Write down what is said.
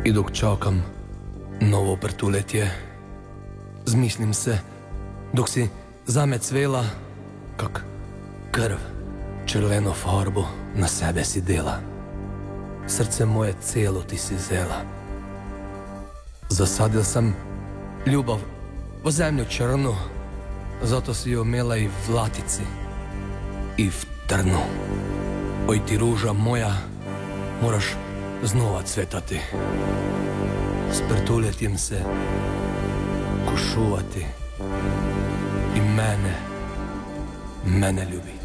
I dok čakam novo prtuletje, zmislim se, dok si zame cvela, kak krv črveno farbo na sebe si dela. Srce moje celo ti si zela. Zasadil sem ljubav v zemljo črno, zato si jo imela i v latici i v trnu. Oj ti ruža moja, moraš znova cvetati, s prtuljetjem se košuvati i mene ljubiti.